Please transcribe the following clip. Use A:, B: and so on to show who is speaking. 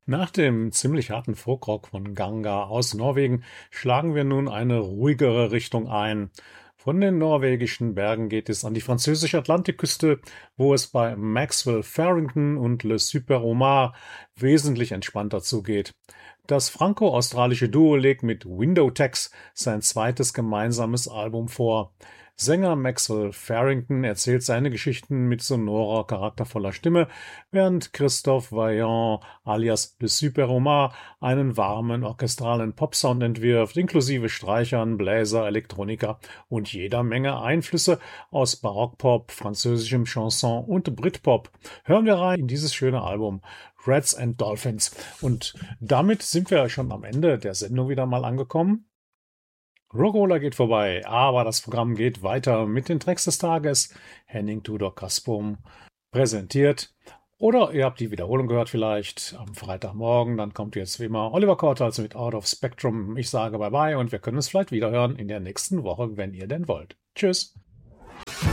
A: Nach dem ziemlich harten Folkrock von Ganga aus Norwegen schlagen wir nun eine ruhigere Richtung ein. Von den norwegischen Bergen geht es an die französische Atlantikküste, wo es bei Maxwell Farrington und Le Super Omar wesentlich entspannter zugeht. Das franco-australische Duo legt mit Window Tax sein zweites gemeinsames Album vor. Sänger Maxwell Farrington erzählt seine Geschichten mit sonorer, charaktervoller Stimme, während Christophe Vaillant alias Le Super Omar einen warmen orchestralen Popsound entwirft, inklusive Streichern, Bläser, Elektronika und jeder Menge Einflüsse aus Barockpop, französischem Chanson und Britpop. Hören wir rein in dieses schöne Album Reds and Dolphins. Und damit sind wir schon am Ende der Sendung wieder mal angekommen. Rock'n'Roller geht vorbei, aber das Programm geht weiter mit den Tracks des Tages. Henning Tudor Kaspum präsentiert. Oder ihr habt die Wiederholung gehört vielleicht am Freitagmorgen. Dann kommt jetzt wie immer Oliver Kortals mit Out of Spectrum. Ich sage Bye-bye und wir können uns vielleicht wiederhören in der nächsten Woche, wenn ihr denn wollt. Tschüss.